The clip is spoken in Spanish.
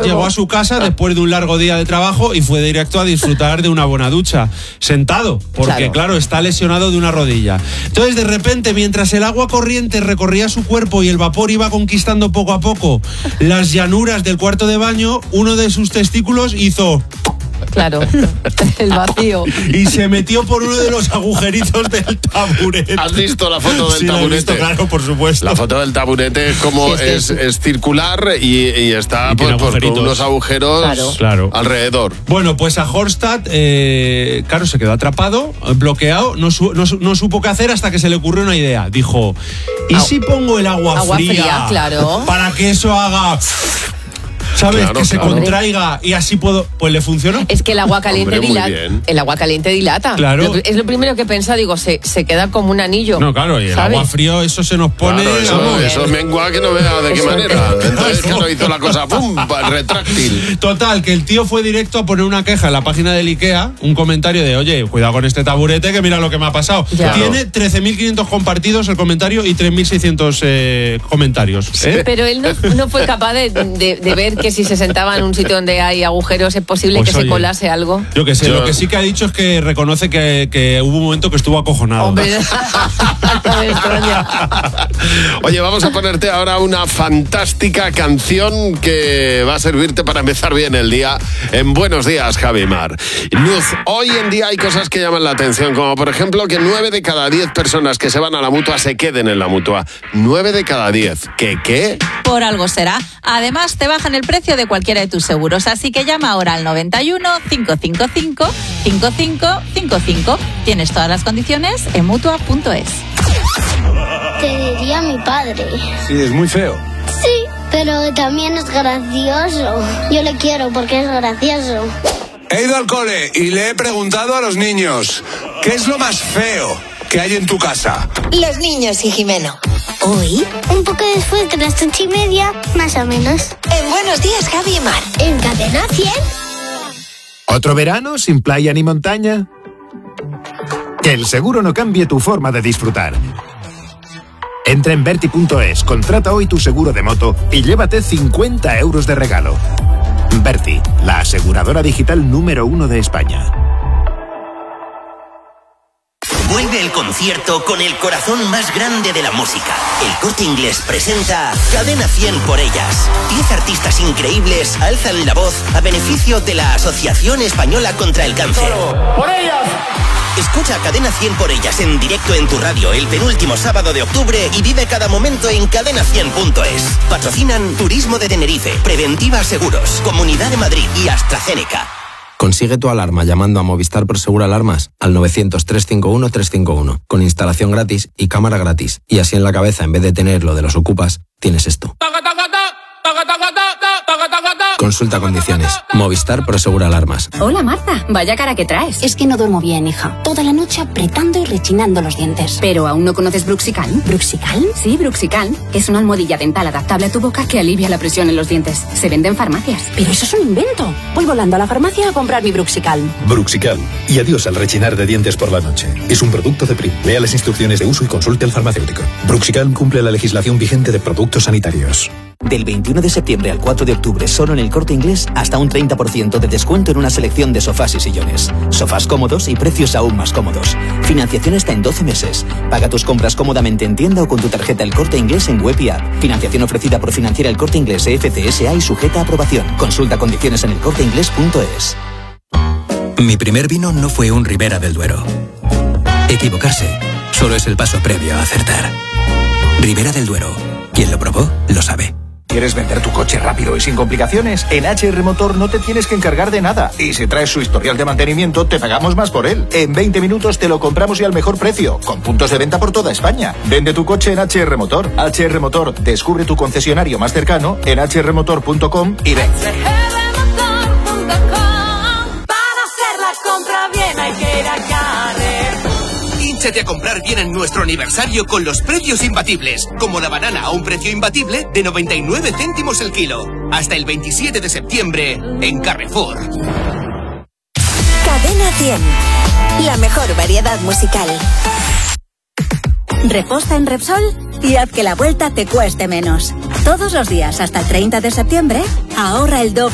llegó a su casa después de un largo día de trabajo y fue directo a disfrutar de una buena ducha, sentado, porque claro, está lesionado de una rodilla. Entonces, de repente, mientras el agua corriente recorría su cuerpo y el vapor iba conquistando poco a poco las llanuras del cuarto de baño, uno de sus testículos hizo... Claro, el vacío. Y se metió por uno de los agujeritos del taburete. ¿Has visto la foto del taburete? Lo he visto, claro, por supuesto. La foto del taburete es circular y está con unos agujeros alrededor. Bueno, pues a Horstad, claro, se quedó atrapado, bloqueado, no supo qué hacer hasta que se le ocurrió una idea. Dijo, ¿y si pongo el agua fría? Claro. Para que eso haga... ¿Sabes? Claro, que se contraiga y así puedo... Pues le funcionó. Es que el agua caliente dilata. El agua caliente dilata. Claro. Es lo primero que he pensado, digo, se queda como un anillo. No, claro, y el agua frío, eso se nos pone... Claro, eso mengua que no vea de qué manera. Entonces, claro, hizo la cosa, ¡pum!, retráctil. Total, que el tío fue directo a poner una queja en la página del IKEA, un comentario de, oye, cuidado con este taburete, que mira lo que me ha pasado. Ya. Tiene 13.500 compartidos el comentario y 3.600 comentarios. Pero él no fue capaz de ver que si se sentaba en un sitio donde hay agujeros es posible que se colase algo. Yo qué sé, lo que sí que ha dicho es que reconoce que hubo un momento que estuvo acojonado. Hombre, Oye, vamos a ponerte ahora una fantástica canción que va a servirte para empezar bien el día en Buenos Días, Javi Mar. Luz, hoy en día hay cosas que llaman la atención, como por ejemplo que 9 de cada 10 personas que se van a la Mutua se queden en la Mutua. 9 de cada 10. ¿Qué? Por algo será. Además, te bajan el precio de cualquiera de tus seguros, así que llama ahora al 91 555 5555. Tienes todas las condiciones en Mutua.es. Te diría mi padre. Sí, es muy feo. Sí, pero también es gracioso. Yo le quiero porque es gracioso. He ido al cole y le he preguntado a los niños, ¿qué es lo más feo que hay en tu casa? Los niños y Jimeno. Hoy, un poco después de las 8:30, más o menos. En Buenos Días, Javi y Mar. En Cadena 100. ¿Otro verano sin playa ni montaña? Que el seguro no cambie tu forma de disfrutar. Entra en Verti.es, contrata hoy tu seguro de moto y llévate 50 euros de regalo. Verti, la aseguradora digital número 1 de España. Vuelve el concierto con el corazón más grande de la música. El Corte Inglés presenta Cadena 100 por ellas. 10 artistas increíbles alzan la voz a beneficio de la Asociación Española contra el Cáncer. ¡Por ellas! Escucha Cadena 100 por ellas en directo en tu radio el penúltimo sábado de octubre y vive cada momento en cadena100.es. Patrocinan Turismo de Tenerife, Preventiva Seguros, Comunidad de Madrid y AstraZeneca. Consigue tu alarma llamando a Movistar Prosegur Alarmas al 900-351-351, con instalación gratis y cámara gratis. Y así en la cabeza, en vez de tener lo de los ocupas, tienes esto. Consulta condiciones. Movistar Prosegur Alarmas. Hola, Marta. Vaya cara que traes. Es que no duermo bien, hija. Toda la noche apretando y rechinando los dientes. ¿Pero aún no conoces Bruxicalm? ¿Bruxicalm? Sí, Bruxicalm. Es una almohadilla dental adaptable a tu boca que alivia la presión en los dientes. Se vende en farmacias. Pero eso es un invento. Voy volando a la farmacia a comprar mi Bruxicalm. Bruxicalm. Y adiós al rechinar de dientes por la noche. Es un producto de Prim. Lea las instrucciones de uso y consulte al farmacéutico. Bruxicalm cumple la legislación vigente de productos sanitarios. Del 21 de septiembre al 4 de octubre, solo en el Corte Inglés, hasta un 30% de descuento en una selección de sofás y sillones. Sofás cómodos y precios aún más cómodos. Financiación hasta en 12 meses. Paga tus compras cómodamente en tienda o con tu tarjeta El Corte Inglés en web y app. Financiación ofrecida por Financiera El Corte Inglés FCSA y sujeta a aprobación. Consulta condiciones en elcorteinglés.es. Mi primer vino no fue un Ribera del Duero. Equivocarse solo es el paso previo a acertar. Ribera del Duero. Quien lo probó, lo sabe. ¿Quieres vender tu coche rápido y sin complicaciones? En HR Motor no te tienes que encargar de nada. Y si traes su historial de mantenimiento, te pagamos más por él. En 20 minutos te lo compramos y al mejor precio, con puntos de venta por toda España. Vende tu coche en HR Motor. HR Motor, descubre tu concesionario más cercano en hrmotor.com y ven. Para hacer la compra bien hay que ir a Carrefour. Hínchate a comprar bien en nuestro aniversario con los precios imbatibles, como la banana a un precio imbatible de 99 céntimos el kilo. Hasta el 27 de septiembre en Carrefour. Cadena 100. La mejor variedad musical. Reposta en Repsol y haz que la vuelta te cueste menos. Todos los días hasta el 30 de septiembre, ahorra el doble